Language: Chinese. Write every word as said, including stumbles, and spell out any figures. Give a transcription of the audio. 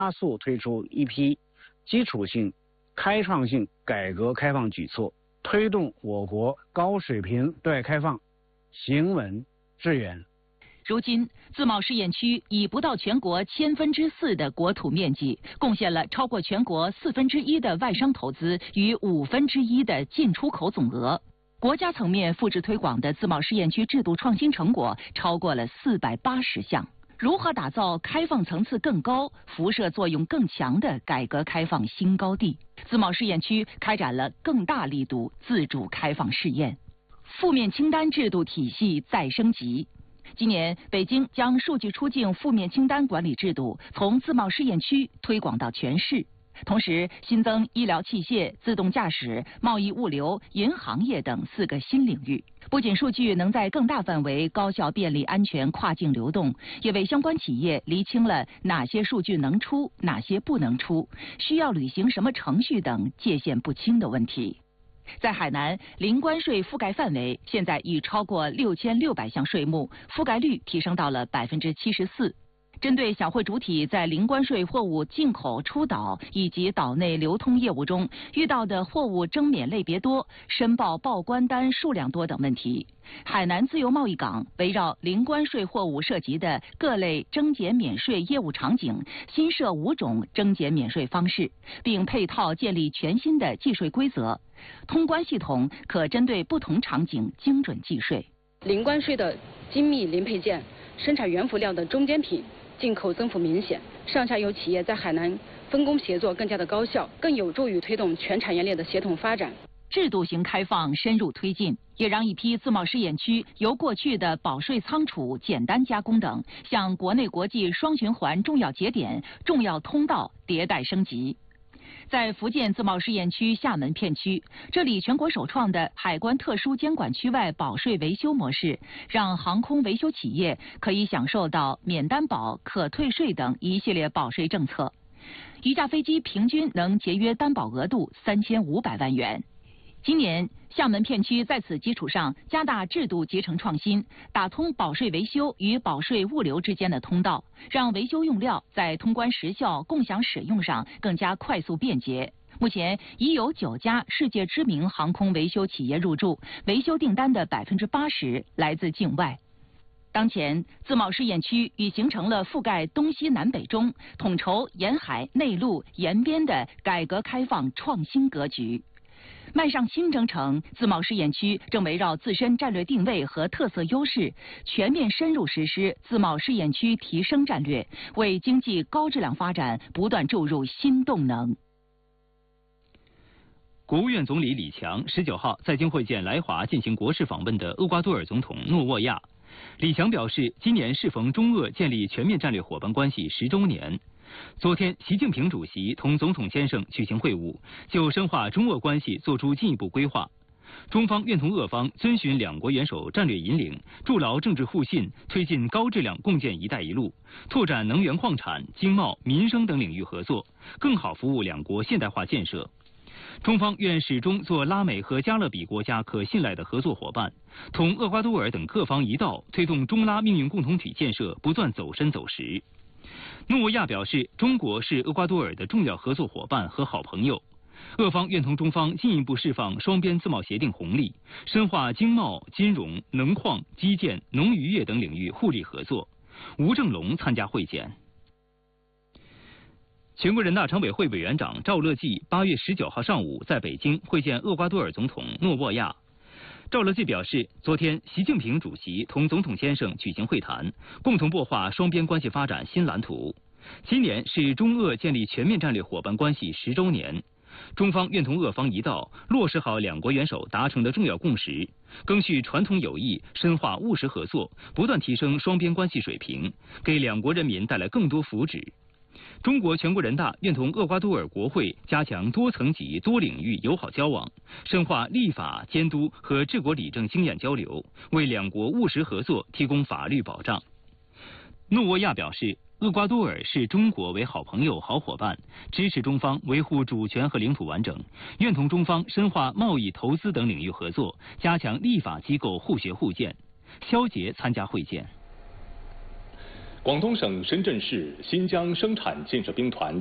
速推出一批基础性、开创性改革开放举措，推动我国高水平对外开放行稳致远。 如今，自贸试验区以不到全国千分之四的国土面积，贡献了超过全国四分之一的外商投资与五分之一的进出口总额。国家层面复制推广的自贸试验区制度创新成果超过了四百八十项。如何打造开放层次更高、辐射作用更强的改革开放新高地？自贸试验区开展了更大力度自主开放试验，负面清单制度体系再升级。今年，北京将数据出境负面清单管理制度从自贸试验区推广到全市，同时新增医疗器械、自动驾驶、贸易物流、银行业等四个新领域。不仅数据能在更大范围、高效、便利、安全跨境流动，也为相关企业厘清了哪些数据能出、哪些不能出，需要履行什么程序等界限不清的问题。在海南，零关税覆盖范围现在已超过六千六百项税目，覆盖率提升到了百分之七十四。针对小汇主体在零关税货物进口、出岛以及岛内流通业务中遇到的货物征免类别多、申报报关单数量多等问题，海南自由贸易港围绕零关税货物涉及的各类征减免税业务场景，新设五种征减免税方式，并配套建立全新的计税规则。通关系统可针对不同场景精准计税。 零关税的精密零配件、生产原辅料的中间品进口增幅明显，上下游企业在海南分工协作更加的高效，更有助于推动全产业链的协同发展。 制度型开放深入推进，也让一批自贸试验区由过去的保税仓储、简单加工等，向国内国际双循环重要节点、重要通道迭代升级。在福建自贸试验区厦门片区，这里全国首创的海关特殊监管区外保税维修模式，让航空维修企业可以享受到免担保、可退税等一系列保税政策。一架飞机平均能节约担保额度三千五百万元。今年，厦门片区在此基础上加大制度集成创新，打通保税维修与保税物流之间的通道，让维修用料在通关时效、共享使用上更加快速便捷。目前已有九家世界知名航空维修企业入驻，维修订单的百分之八十来自境外。当前，自贸试验区已形成了覆盖东西南北中、统筹沿海、内陆、沿边的改革开放创新格局。迈上新征程，自贸试验区正围绕自身战略定位和特色优势，全面深入实施自贸试验区提升战略，为经济高质量发展不断注入新动能。 国务院总理李强十九号在京会见来华进行国事访问的厄瓜多尔总统诺沃亚。李强表示，今年适逢中俄建立全面战略伙伴关系十周年。昨天，习近平主席同总统先生举行会晤，就深化中俄关系作出进一步规划。中方愿同俄方遵循两国元首战略引领，筑牢政治互信，推进高质量共建“一带一路”，拓展能源矿产、经贸、民生等领域合作，更好服务两国现代化建设。中方愿始终做拉美和加勒比国家可信赖的合作伙伴，同厄瓜多尔等各方一道，推动中拉命运共同体建设不断走深走实。诺沃亚表示，中国是厄瓜多尔的重要合作伙伴和好朋友，俄方愿同中方进一步释放双边自贸协定红利，深化经贸、金融、能矿、基建、农渔业等领域互利合作。吴正龙参加会见。全国人大常委会委员长赵乐际八月十九号上午在北京会见厄瓜多尔总统诺沃亚。赵乐际表示，昨天习近平主席同总统先生举行会谈，共同擘画双边关系发展新蓝图。今年是中俄建立全面战略伙伴关系十周年，中方愿同俄方一道，落实好两国元首达成的重要共识，赓续传统友谊，深化务实合作，不断提升双边关系水平，给两国人民带来更多福祉。中国全国人大愿同厄瓜多尔国会加强多层级、多领域友好交往，深化立法、监督和治国理政经验交流，为两国务实合作提供法律保障。诺沃亚表示，厄瓜多尔视中国为好朋友、好伙伴，支持中方维护主权和领土完整，愿同中方深化贸易、投资等领域合作，加强立法机构互学互鉴。肖捷参加会见。 广东省深圳市新疆生产建设兵团